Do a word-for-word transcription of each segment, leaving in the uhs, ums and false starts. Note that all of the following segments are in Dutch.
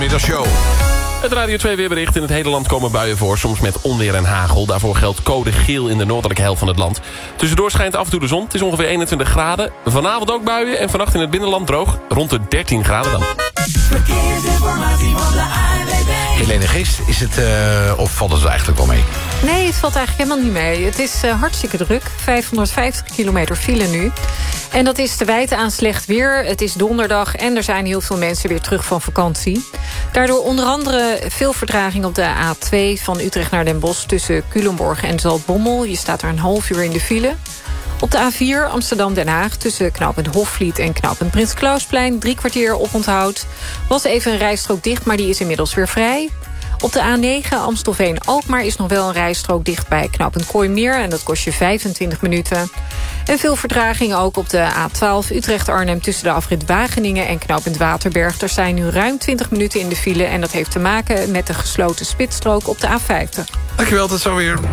Middagshow. Het Radio twee weerbericht. In het hele land komen buien voor, soms met onweer en hagel. Daarvoor geldt code geel in de noordelijke helft van het land. Tussendoor schijnt af en toe de zon. Het is ongeveer eenentwintig graden. Vanavond ook buien en vannacht in het binnenland droog. Rond de dertien graden dan. Verkeersinformatie van de A N W B. Helene Geest, is het, uh, of valt het eigenlijk wel mee? Nee, het valt eigenlijk helemaal niet mee. Het is uh, hartstikke druk. vijfhonderdvijftig kilometer file nu. En dat is te wijten aan slecht weer. Het is donderdag en er zijn heel veel mensen weer terug van vakantie. Daardoor onder andere veel vertraging op de A twee van Utrecht naar Den Bosch... tussen Culemborg en Zaltbommel. Je staat er een half uur in de file. Op de A vier Amsterdam-Den Haag tussen knooppunt Hofvliet en knooppunt Prins Klausplein... drie kwartier oponthoud. Was even een rijstrook dicht, maar die is inmiddels weer vrij. Op de A negen Amstelveen-Alkmaar is nog wel een rijstrook dicht bij knooppunt Kooimeer... en dat kost je vijfentwintig minuten. En veel vertraging ook op de A twaalf Utrecht-Arnhem... tussen de afrit Wageningen en knooppunt Waterberg. Er zijn nu ruim twintig minuten in de file... en dat heeft te maken met de gesloten spitsstrook op de A vijftig. Dankjewel, tot zo weer.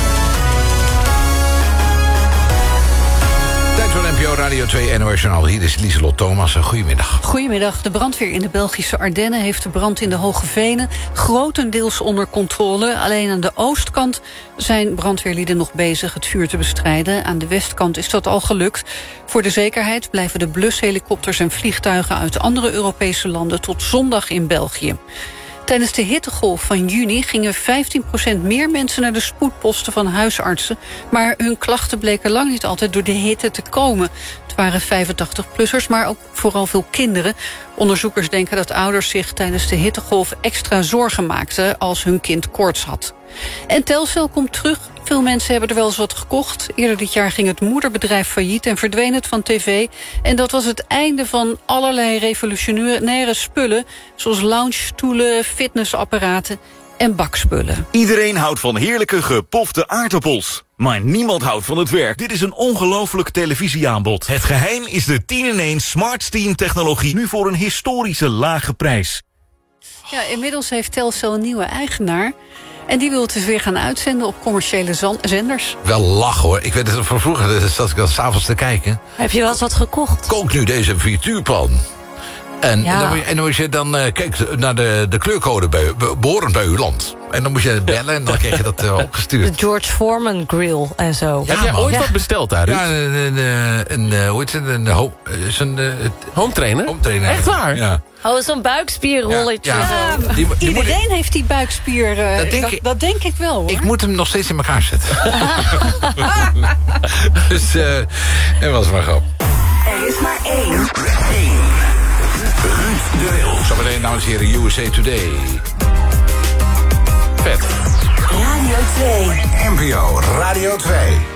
N P O Radio twee N O S Journaal. Hier is Lieselot Thomas. Goedemiddag. Goedemiddag. De brandweer in de Belgische Ardennen heeft de brand in de Hoge Venen grotendeels onder controle. Alleen aan de oostkant zijn brandweerlieden nog bezig het vuur te bestrijden. Aan de westkant is dat al gelukt. Voor de zekerheid blijven de blushelikopters en vliegtuigen uit andere Europese landen tot zondag in België. Tijdens de hittegolf van juni gingen vijftien procent meer mensen naar de spoedposten van huisartsen. Maar hun klachten bleken lang niet altijd door de hitte te komen. Het waren vijfentachtig-plussers, maar ook vooral veel kinderen. Onderzoekers denken dat ouders zich tijdens de hittegolf extra zorgen maakten als hun kind koorts had. En Telcel komt terug. Veel mensen hebben er wel eens wat gekocht. Eerder dit jaar ging het moederbedrijf failliet en verdween het van tv. En dat was het einde van allerlei revolutionaire spullen... zoals loungestoelen, fitnessapparaten en bakspullen. Iedereen houdt van heerlijke gepofte aardappels. Maar niemand houdt van het werk. Dit is een ongelooflijk televisieaanbod. Het geheim is de tien in één Smart Steam technologie. Nu voor een historische lage prijs. Ja, inmiddels heeft Telcel een nieuwe eigenaar. En die wil het dus weer gaan uitzenden op commerciële zenders. Wel lachen hoor. Ik weet het van vroeger, zat ik dan s'avonds te kijken. Heb je wel eens wat gekocht? Kook nu deze frituurpan. En, Ja. en, dan, moet je- en dan moest je dan uh, kijk naar de, de kleurcode bij, be- behorend bij uw land. En dan moest je bellen en dan kreeg je dat uh, De opgestuurd. George Foreman grill en zo. Heb jij man. ooit Ja. wat besteld daar, Ruud? Ja, een, een, een, een, uh, hoe heet het? Een, ho- uh, zo'n uh, Home trainer? home trainer. Echt waar? Ja. Oh, zo'n buikspierrolletje. Ja, ja. Ja, Die- die moet ik- Iedereen heeft die buikspier. uh, Dat denk dat, ik- dat denk ik wel, hoor. Ik moet hem nog steeds in elkaar zetten. dus, uh, dat was maar grap. Er is maar één. Zometeen, dames en heren, U S A Today. Vet. Radio twee. Oh. N P O Radio twee.